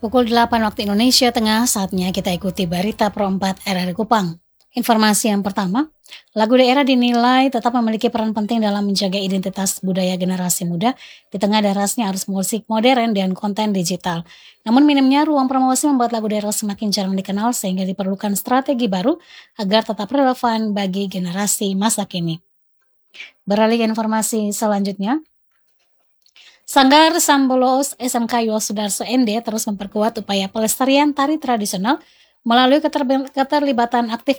Pukul 8 waktu Indonesia Tengah, saatnya kita ikuti berita Pro 4 RRI Kupang. Informasi yang pertama, lagu daerah dinilai tetap memiliki peran penting dalam menjaga identitas budaya generasi muda di tengah derasnya arus musik modern dan konten digital. Namun minimnya ruang promosi membuat lagu daerah semakin jarang dikenal sehingga diperlukan strategi baru agar tetap relevan bagi generasi masa kini. Beralih ke informasi selanjutnya, Sanggar Sambolos SMK Yosudarso ND terus memperkuat upaya pelestarian tari tradisional melalui keterlibatan aktif